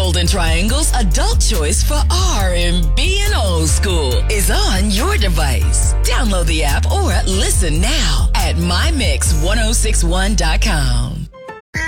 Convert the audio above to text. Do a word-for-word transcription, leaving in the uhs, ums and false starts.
Golden Triangle's adult choice for R and B and old school is on your device. Download the app or listen now at my mix ten sixty-one dot com.